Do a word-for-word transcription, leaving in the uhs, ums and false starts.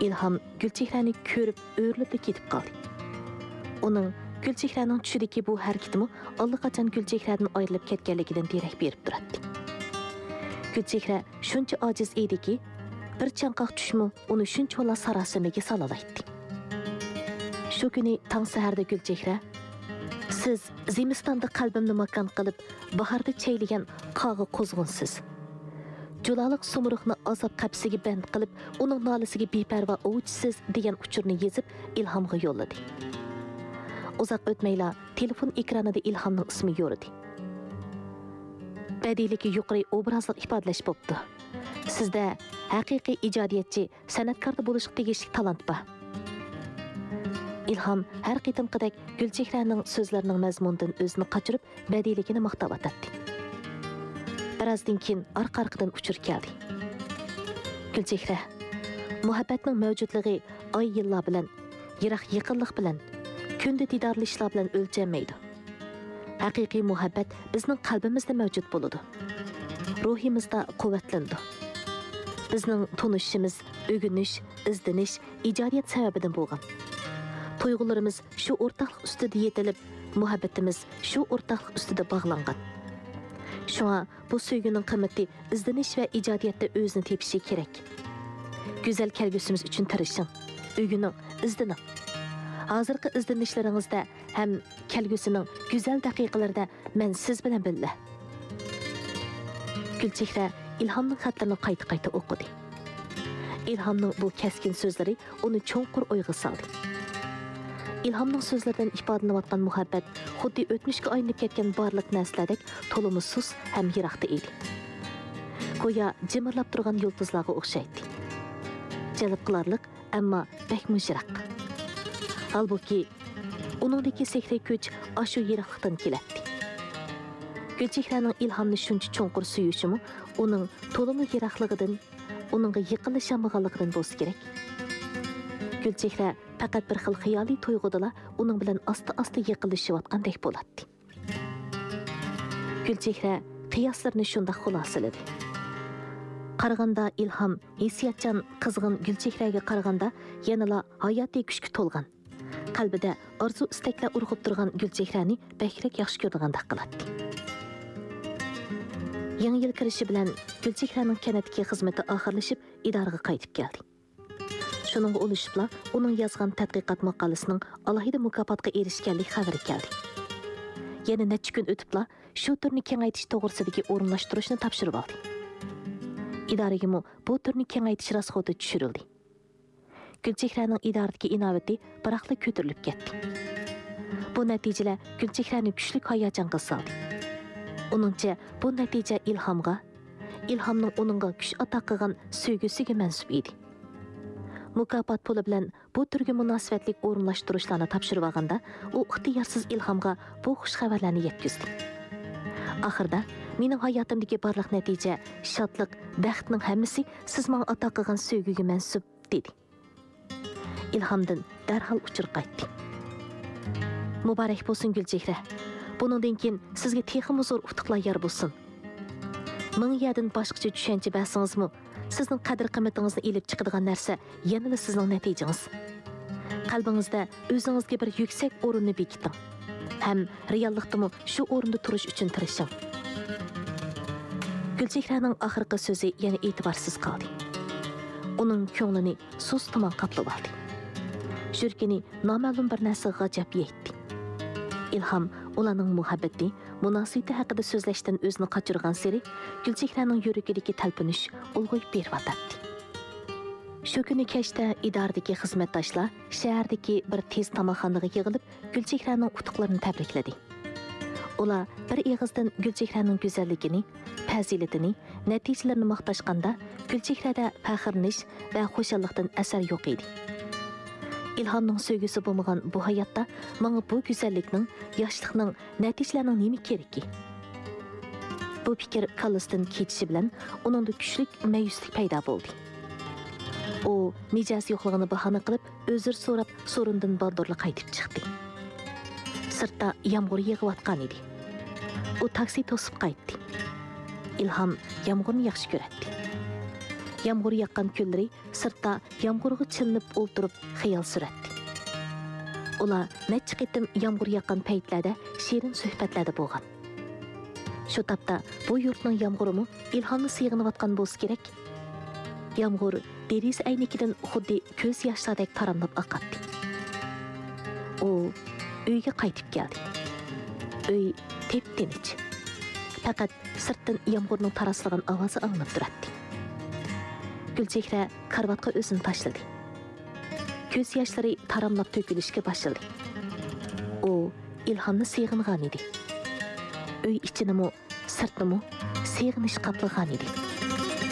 İlham Gülchehrani ko'rib o'rilib ketib qoldi. Uning Gülchehraning tushidagi bu harakatimi allaqachon Gülchehradan ayrilib ketganligidan derak berib turadi. Gülchehra shuncha ojiz ediki, bir chanqoq tushmi uni shuncha sarosimaga solalaydi. Shu kuni tong saharda Gülchehra, siz zimistonda qalbimni makon qilib, bahorda chaylagan qog'i qo'zg'unsiz. Julaliq sumruqni azob qapsiga band qilib, uning nolisiga beparvo o'chsiz degan uchurni yezib Ilhamga yo'lladi. Uzoq o'tmayla telefon ekranida Ilhamning ismi yo'ridi. Badiyligi yuqori obrazli ifodalash bo'pti. Sizda haqiqiy ijodiyatchi, san'atkorda bo'lishga tegishli talant bor. Ilham har qitimqidek Gülchehraning so'zlarining mazmunidan o'zini qochirib, badiyligini maqtab atadi. Birazdan keyin orqa-orqadan uchur keldi. Gülchehra, muhabbatning mavjudligi oy yillar bilan, yiroq yaqinlik bilan, kunda didorlashlar bilan o'lchanmaydi. Haqiqiy muhabbat bizning qalbimizda mavjud bo'ladi. Ruhimizda quvvatlandi. Bizning tunishimiz, o'g'inish, izdinish, ijodiyat sababidan bo'lgan. Tuyg'ularimiz shu o'rtaqlik ustida yetilib, muhabbatimiz shu o'rtaqlik ustida bog'langan. Shunga bu sevgining qimmati izdinish va ijodiyatda o'zini tepishi kerak. Go'zal kelgusimiz uchun tirishing, o'gining, izdining. Hozirgi izdinishlaringizda ham kelgusining go'zal daqiqalarida men siz bilan birga. Gülchehra Ilhamning xatlarini qayta-qayta o'qidi. Ilhamning bu keskin so'zlari uni cho'nqur o'yga soldi. İlhamning so'zlaridan ifodalanayotgan muhabbat xuddi o'tmishga aylanib ketgan barliq narsalardek to'limissiz ham yiroqda edi. Go'yo jimirlab turgan yulduzlarga o'xshaydi. Jalb qilarlik, ammo bakmi yiroq. Halbuki uningdagi sehriy kuch ashu yiroqlikdan keladi. Gülchehraning Ilhamni shuncha cho'nqur suyishimi uning to'limi yiroqligidan, uningga yiqilishamag'anligidan bo'lsa kerak. Gülchehra faqat bir xil xiyoliy tuyg'udala uning bilan asta-asta yiqilishayotgandek bo'ladi. Gülchehra qiyoslarini shunda xulosaladi. Qaraganda Ilham hissiyatchan qizg'in Gülchehraga qaraganda yanala hayotiy kuchga to'lgan. Qalbida orzu istaklar urg'ib turgan Gülchehrani bakrak yaxshi ko'rgandek qiladi. Yangi yil kirishi bilan Gülchehraning kanatdagi xizmati oxirlashib, idoraga qaytib keldi. Shuningga olishibla uning yozgan tadqiqot maqolasining alohida mukofotga erishganlik xabari keldi. Yana necha kun o'tibla shu turni kengaytirish to'g'risidagi o'rinlashtirishni topshirib oldi. Idoraga bu turni kengaytirish rasxoti tushirildi. Gülchehraning idoradagi inovati biroqla ko'tarilib ketdi. Bu natijalar Gülchehrani kuchli hayajonga soldi. Uningcha bu natija Ilhamga, Ilhamning uningga kuch ato qilgan sevgisiga mansub edi. Mukofot puli bilan bu turga munosabatlik o'rinlashtirishlarni topshirib olganda, u ixtiyorsiz Ilhamga bu xush xabarlarni yetkazdi. Oxirida mening hayotimdagi barliq natija, shodlik, baxtning hammasi siz menga ato qilgan sevgiga mansub dedi. Ilhamdan darhol uchir qaytdi. Muborak bo'lsin Gülchehra. Buningdan keyin sizga texmi zo'r utuqlar yor bo'lsin. Ming yerdan boshqacha tushuncha basingizmi? Sizning qadr-qimmatingizni elib chiqadigan narsa yanada sizning natijangiz. Qalbingizda o'zingizga bir yuksak o'rinni bekiting. Ham reallikda shu o'rinda turish uchun tirishing. Gülchehraning oxirgi so'zi yana e'tiborsiz qoldi. Uning ko'nglini suz tomon qaplab oldi. Shurkini noma'lum bir narsa g'ajab yetdi. Ilham ularning muhabbati, munosabati haqida so'zlashdan o'zini qochirgan sari Gülchehraning yuragidagi talpinish ulg'ayib beryotdi. Shu kuni kechda idoradagi xizmatdoshlar shahardagi bir tez tomoxonaga yig'ilib Gülchehraning utuqlarini tabrikladi. Ular bir og'izdan Gülchehraning go'zalligini, fazilatini, natijalarini maqtashganda Gülchehrada faxrlanish va xushallikdan asar yo'q edi. Ilhamning sevgisi bo'lmagan bu hayotda menga bu go'zallikning, yoshlikning, natijalarning nima keragi? Bu fikr kallasidan ketishi bilan uningda kuchli mayuslik paydo bo'ldi. U mijoz yo'qligini bahona qilib, o'zir so'rab, so'rindan baldorla qaytib chiqdi. Sirtda yomg'ir yog'ayotgan edi. U taksi to'sib qaytdi. Ilham yomg'irni yaxshi ko'radi. Yağmur yaqqan kunlari sirtda yağmurga chilinib o'ltirib xayol suratdi. Ular necha qitim yağmur yaqqan paytlarda shirin suhbatlarda bo'lgan. Shu tapda bu yurtning yağmurimi ilhomni sig'inayotgan bo'lsa kerak. Yağmur deriz aynikidan xuddi ko'z yoshlardek taramlab oqatdi. U uyga qaytib keldi. Uy tep-tinch. Faqat sirtdan yağmurning taraslagan ovozi anglab turadi. Gulchehra karvatga o'zini tashladi. Ko'z yoshlari taramlab to'kilishga boshladi. U ilhomni sig'ingan edi. Uy ichinimi, sirtnimi sig'inish qaplagan edi.